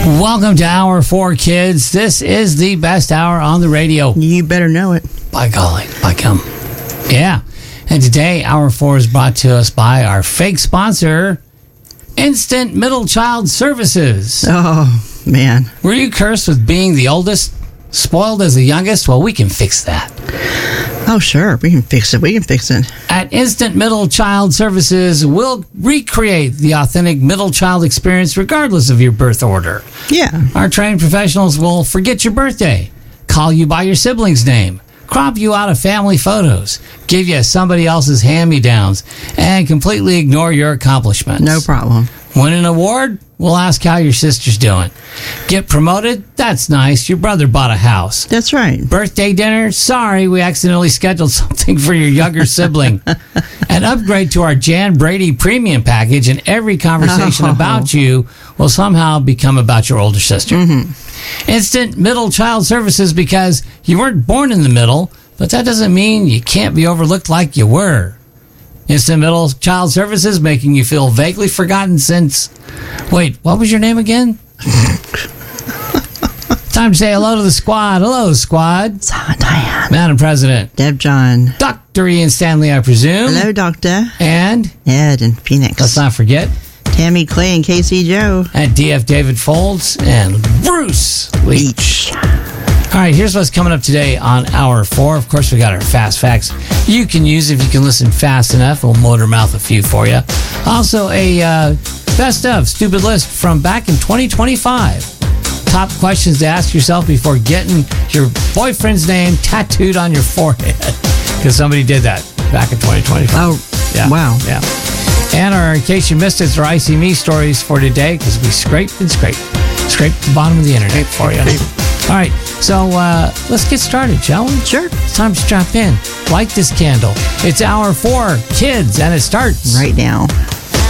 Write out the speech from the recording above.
Welcome to Hour 4, kids. This is the best hour on the radio. You better know it. By golly, by gum. Yeah. And today, Hour 4 is brought to us by our fake sponsor, Instant Middle Child Services. Oh, man. Were you cursed with being the oldest, spoiled as the youngest? Well, we can fix that. Oh, sure. We can fix it. At Instant Middle Child Services, we'll recreate the authentic middle child experience regardless of your birth order. Yeah. Our trained professionals will forget your birthday, call you by your sibling's name, crop you out of family photos, give you somebody else's hand-me-downs, and completely ignore your accomplishments. No problem. Win an award? We'll ask how your sister's doing. Get promoted? That's nice. Your brother bought a house. That's right. Birthday dinner? Sorry, we accidentally scheduled something for your younger sibling. An upgrade to our Jan Brady premium package, and every conversation about you will somehow become about your older sister. Mm-hmm. Instant Middle Child Services, because you weren't born in the middle, but that doesn't mean you can't be overlooked like you were. Instant Middle Child Services, making you feel vaguely forgotten since... Wait, what was your name again? Time to say hello to the squad. Hello, squad. Diane. Madam President. Deb John. Dr. Ian Stanley, I presume. Hello, Doctor. And? Ed in Phoenix. Let's not forget. Tammy Clay and Casey Joe. And DF David Folds. And Bruce Leach. All right, here's what's coming up today on Hour 4. Of course, we got our fast facts you can use if you can listen fast enough. We'll motor mouth a few for you. Also, a best of stupid list from back in 2025. Top questions to ask yourself before getting your boyfriend's name tattooed on your forehead. Because somebody did that back in 2025. Oh, yeah. Wow. Yeah. And our, in case you missed it, our IC Me stories for today, because we scraped and scraped the bottom of the internet for you. All right, so let's get started, shall we? Sure. It's time to strap in. Light this candle. It's Hour 4, kids, and it starts right now.